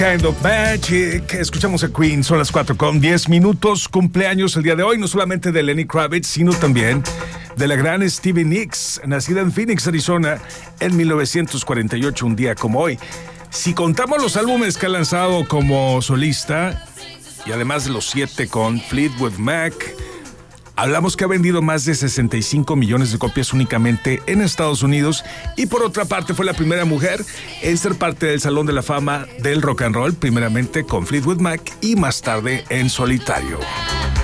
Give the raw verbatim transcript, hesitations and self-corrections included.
Kind of Magic. Escuchamos a Queen, son las cuatro con diez minutos. Cumpleaños el día de hoy, no solamente de Lenny Kravitz, sino también de la gran Stevie Nicks, nacida en Phoenix, Arizona, en mil novecientos cuarenta y ocho, un día como hoy. Si contamos los álbumes que ha lanzado como solista, y además de los siete con Fleetwood Mac, hablamos que ha vendido más de sesenta y cinco millones de copias únicamente en Estados Unidos, y por otra parte fue la primera mujer en ser parte del Salón de la Fama del Rock and Roll, primeramente con Fleetwood Mac y más tarde en solitario.